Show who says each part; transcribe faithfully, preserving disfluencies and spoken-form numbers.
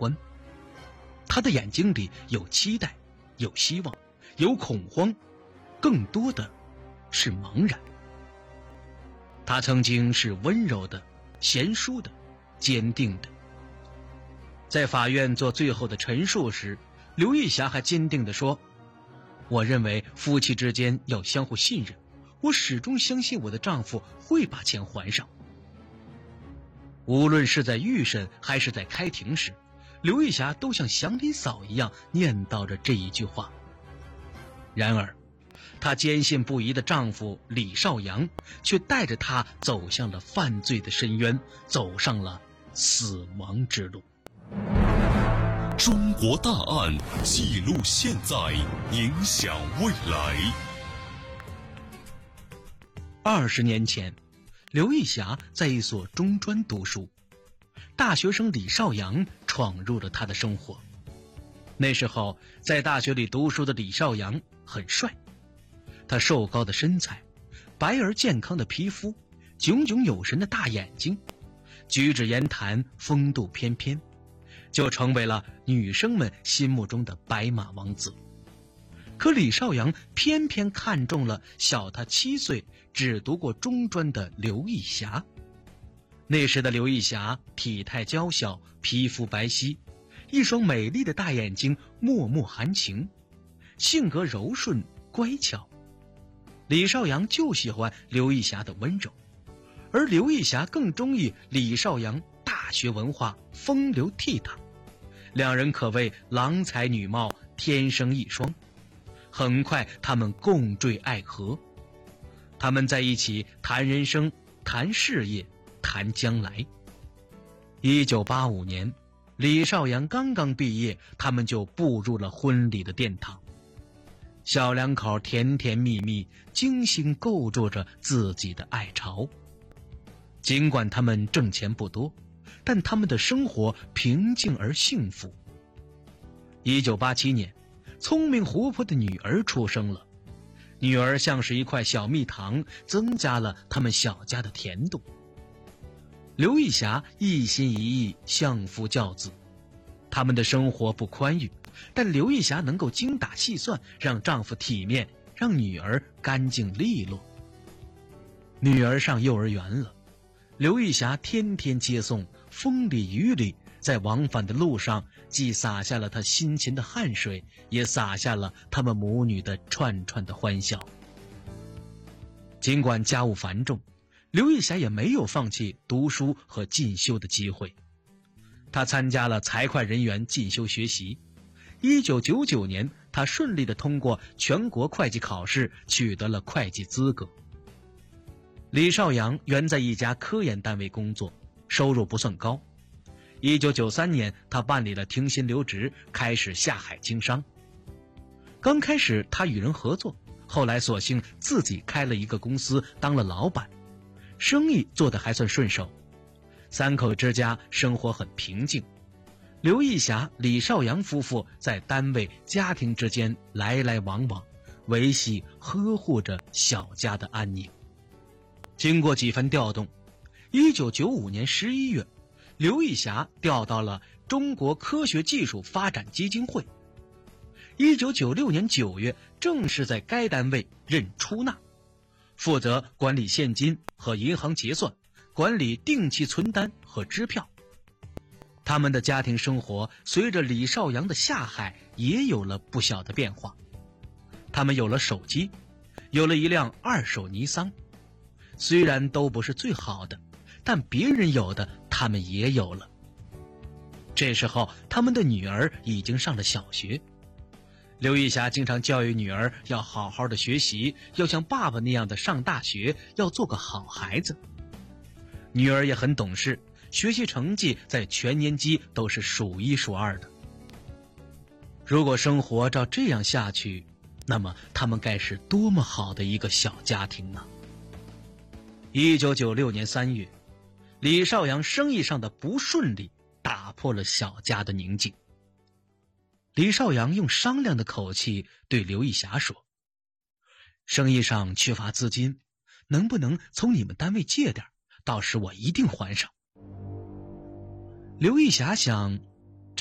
Speaker 1: 欢。他的眼睛里有期待，有希望，有恐慌，更多的是茫然。他曾经是温柔的、贤淑的、坚定的。在法院做最后的陈述时，刘玉霞还坚定地说：我认为夫妻之间要相互信任，我始终相信我的丈夫会把钱还上。无论是在预审还是在开庭时，刘玉霞都像祥林嫂一样念叨着这一句话。然而她坚信不疑的丈夫李少阳却带着她走向了犯罪的深渊，走上了死亡之路。
Speaker 2: 中国大案记录现在，影响未来。
Speaker 1: 二十年前，刘玉霞在一所中专读书，大学生李少阳闯入了她的生活。那时候在大学里读书的李少阳很帅，他瘦高的身材，白而健康的皮肤，炯炯有神的大眼睛，举止言谈风度翩翩，就成为了女生们心目中的白马王子。可李少阳偏偏看中了小他七岁只读过中专的刘玉霞。那时的刘玉霞体态娇小，皮肤白皙，一双美丽的大眼睛脉脉含情，性格柔顺乖巧。李少阳就喜欢刘玉霞的温柔，而刘玉霞更中意李少阳大学文化，风流倜傥，两人可谓郎才女貌，天生一双。很快他们共坠爱河，他们在一起谈人生，谈事业，谈将来。一九八五年，李少阳刚刚毕业，他们就步入了婚礼的殿堂。小两口甜甜蜜蜜，精心构筑着自己的爱巢。尽管他们挣钱不多，但他们的生活平静而幸福。一九八七年，聪明活泼的女儿出生了，女儿像是一块小蜜糖，增加了他们小家的甜度。刘玉霞一心一意相夫教子，他们的生活不宽裕，但刘玉霞能够精打细算，让丈夫体面，让女儿干净利落。女儿上幼儿园了，刘玉霞天天接送，风里雨里，在往返的路上，既洒下了她辛勤的汗水，也洒下了他们母女的串串的欢笑。尽管家务繁重，刘玉霞也没有放弃读书和进修的机会。她参加了财会人员进修学习。一九九九年，她顺利地通过全国会计考试，取得了会计资格。李少阳原在一家科研单位工作，收入不算高。一九九三年，他办理了停薪留职，开始下海经商。刚开始他与人合作，后来索性自己开了一个公司，当了老板，生意做得还算顺手。三口之家生活很平静，刘玉霞、李少阳夫妇在单位、家庭之间来来往往，维系呵护着小家的安宁。经过几番调动，一九九五年十一月，刘玉霞调到了中国科学技术发展基金会。一九九六年九月，正式在该单位任出纳，负责管理现金和银行结算，管理定期存单和支票。他们的家庭生活随着李少阳的下海也有了不小的变化。他们有了手机，有了一辆二手尼桑，虽然都不是最好的，但别人有的他们也有了。这时候他们的女儿已经上了小学，刘玉霞经常教育女儿要好好的学习，要像爸爸那样的上大学，要做个好孩子。女儿也很懂事，学习成绩在全年级都是数一数二的。如果生活照这样下去，那么他们该是多么好的一个小家庭呢？一九九六年三月，李少阳生意上的不顺利打破了小家的宁静。李少阳用商量的口气对刘玉霞说：生意上缺乏资金，能不能从你们单位借点，到时我一定还上。刘玉霞想，